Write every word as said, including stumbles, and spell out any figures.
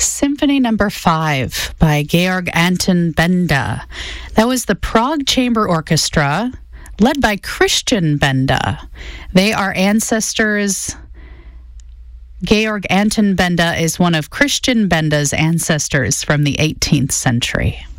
Symphony Number Five by Georg Anton Benda. That was the Prague Chamber Orchestra, led by Christian Benda. They are ancestors. Georg Anton Benda is one of Christian Benda's ancestors from the eighteenth century.